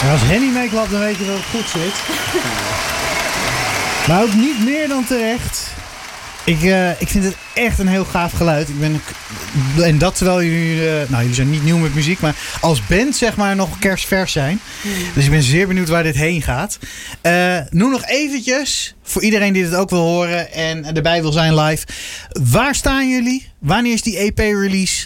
En als Henny meeklapt, dan weet je dat het goed zit. Maar ook niet meer dan terecht. Ik vind het echt een heel gaaf geluid. En dat terwijl jullie zijn niet nieuw met muziek, maar als band zeg maar nog kerstvers zijn. Dus ik ben zeer benieuwd waar dit heen gaat. Noem nog eventjes, voor iedereen die dit ook wil horen en erbij wil zijn live. Waar staan jullie? Wanneer is die EP-release?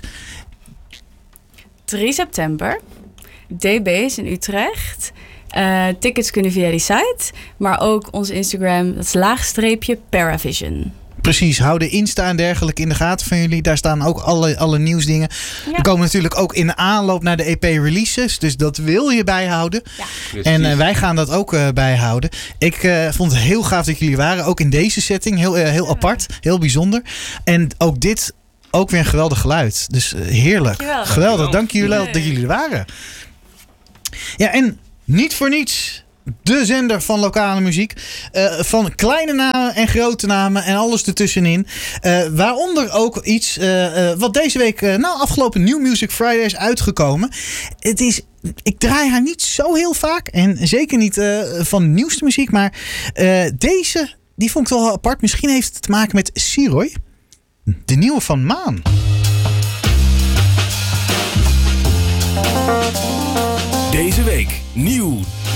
3 september. DB's in Utrecht. Tickets kunnen via die site. Maar ook onze Instagram, dat is _Paravision. Precies, hou de Insta en dergelijke in de gaten van jullie. Daar staan ook alle nieuwsdingen. Ja. We komen natuurlijk ook in de aanloop naar de EP-releases. Dus dat wil je bijhouden. Ja. En wij gaan dat ook bijhouden. Ik vond het heel gaaf dat jullie waren. Ook in deze setting. Heel apart. Heel bijzonder. En ook dit, ook weer een geweldig geluid. Dus heerlijk. Dankjewel. Geweldig. Dank jullie wel dat jullie er waren. Ja, en niet voor niets... De zender van lokale muziek. Van kleine namen en grote namen en alles ertussenin. Waaronder ook iets wat deze week, afgelopen New Music Friday is uitgekomen. Ik draai haar niet zo heel vaak. En zeker niet van de nieuwste muziek. Maar deze, die vond ik wel apart. Misschien heeft het te maken met Siroy. De nieuwe van Maan. Deze week nieuw